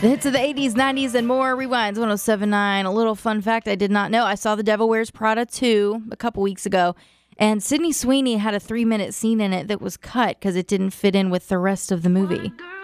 The hits of the 80s, 90s, and more. Rewinds 107.9. A little fun fact I did not know. I saw The Devil Wears Prada 2 a couple weeks ago, and Sydney Sweeney had a 3-minute scene in it that was cut because it didn't fit in with the rest of the movie.